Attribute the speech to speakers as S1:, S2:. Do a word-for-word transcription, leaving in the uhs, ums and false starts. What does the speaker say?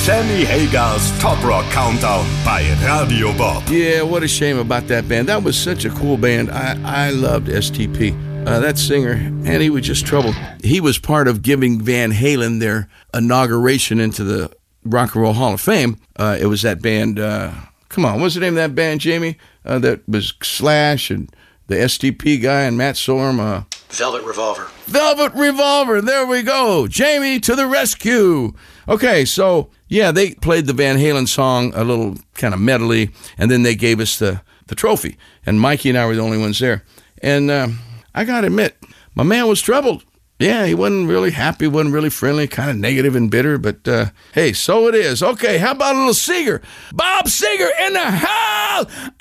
S1: Sammy Hagar's Top Rock Countdown bei Radio Bob.
S2: Yeah, what a shame about that band. That was such a cool band. I, I loved S T P. Uh, that singer, and he was just troubled. He was part of giving Van Halen their inauguration into the Rock and Roll Hall of Fame. Uh, it was that band, uh, come on, what's the name of that band, Jamie? Uh, that was Slash and the S T P guy and Matt Sorum. Uh,
S3: Velvet Revolver.
S2: Velvet Revolver, there we go. Jamie to the rescue. Okay, so, yeah, they played the Van Halen song, a little kind of medley, and then they gave us the, the trophy. And Mikey and I were the only ones there. And uh, I got to admit, my man was troubled. Yeah, he wasn't really happy, wasn't really friendly, kind of negative and bitter, but uh, hey, so it is. Okay, how about a little Seeger? Bob Seger in the house!